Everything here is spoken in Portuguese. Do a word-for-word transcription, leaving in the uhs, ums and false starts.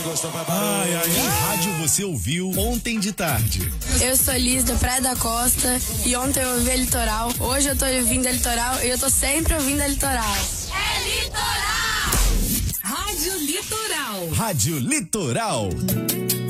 Ai, ai, ai. Rádio você ouviu ontem de tarde. Eu sou Liz da Praia da Costa e ontem eu ouvi a Litoral. Hoje eu tô ouvindo a Litoral e eu tô sempre ouvindo a Litoral. É Litoral! Rádio Litoral. Rádio Litoral.